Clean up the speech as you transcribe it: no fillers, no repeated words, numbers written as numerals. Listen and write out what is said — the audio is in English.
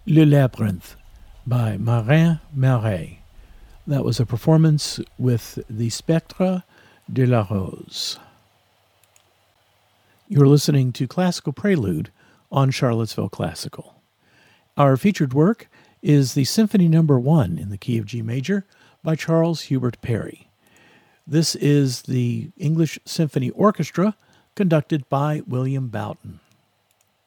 Le Labyrinth by Marin Marais. That was a performance with the Spectre de la Rose. You're listening to Classical Prelude on Charlottesville Classical. Our featured work is the Symphony No. 1 in the key of G major by Charles Hubert Parry. This is the English Symphony Orchestra conducted by William Boughton.